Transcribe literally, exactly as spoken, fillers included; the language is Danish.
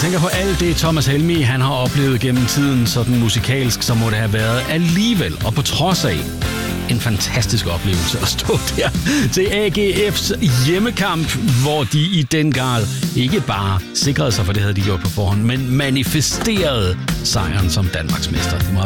tænker på alt det, Thomas Helmig han har oplevet gennem tiden, sådan musikalsk, så må det have været alligevel, og på trods af en fantastisk oplevelse at stå der til A G F's hjemmekamp, hvor de i den grad ikke bare sikrede sig, for det havde de gjort på forhånd, men manifesterede sejren som Danmarksmester. Det må